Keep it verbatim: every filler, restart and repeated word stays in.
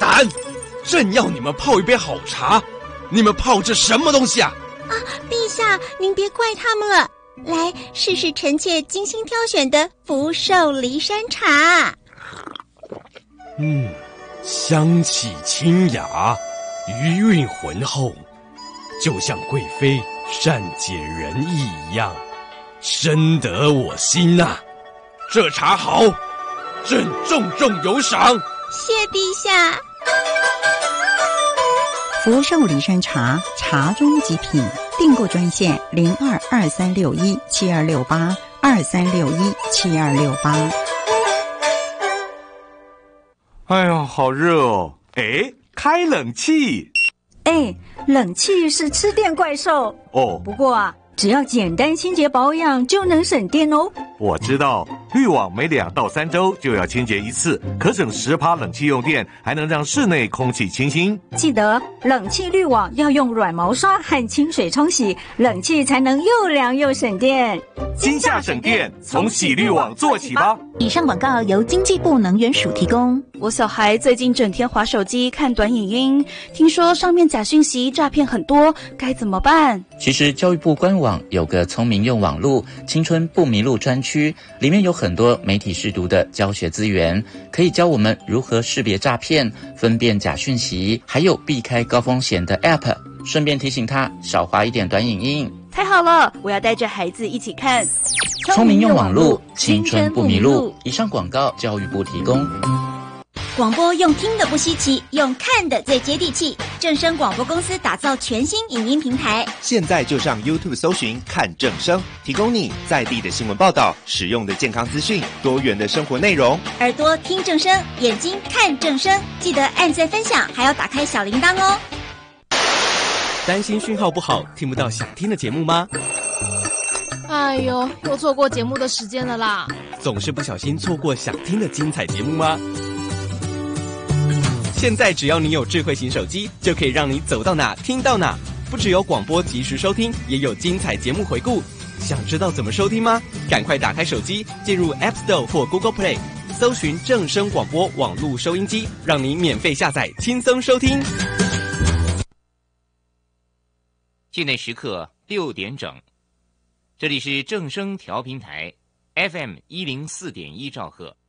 敢！朕要你们泡一杯好茶，你们泡这什么东西啊？ 啊，陛下，您别怪他们了。来，试试臣妾精心挑选的福寿梨山茶。 嗯，香气清雅，余韵浑厚，就像贵妃善解人意一样，深得我心呐、啊。这茶好，朕重重有赏。 谢陛下。 福寿梨山茶，茶中极品。订购专线零二二三六一七二六八二三六一七二六八。 哎呀，好热哦！哎，开冷气。 哎，冷气是吃电怪兽哦。 不过啊，只要简单清洁保养就能省电哦。 我知道，滤网每两到三周就要清洁一次，可省十趴冷气用电，还能让室内空气清新。 记得冷气滤网要用软毛刷和清水冲洗，冷气才能又凉又省电。 今夏省电，从洗滤网做起吧。 以上广告由经济部能源署提供。 我小孩最近整天滑手机看短影音，听说上面假讯息诈骗很多，该怎么办？ 其实教育部官网有个聪明用网路青春不迷路专区，里面有很多媒体识读的教学资源，可以教我们如何识别诈骗、分辨假讯息，还有避开高风险的 App。顺便提醒他少滑一点短影音。 太好了，我要带着孩子一起看。 聪明用网路，青春不迷路。以上广告教育部提供。 广播用听的不稀奇，用看的最接地气。正声广播公司打造全新影音平台， 现在就上 YouTube 搜寻看正声，提供你在地的新闻报道、实用的健康资讯、多元的生活内容。 耳朵听正声，眼睛看正声，记得按赞分享，还要打开小铃铛哦。 担心讯号不好，听不到想听的节目吗？ 哎呦，又错过节目的时间了啦！ 总是不小心错过想听的精彩节目吗？现在只要你有智慧型手机，就可以让你走到哪听到哪。不只有广播及时收听，也有精彩节目回顾。想知道怎么收听吗？赶快打开手机，进入 App Store 或 Google Play， 搜寻正声广播网络收音机，让你免费下载，轻松收听。 现在时刻六点整，这里是正声调频台 F M 一零四点一兆赫。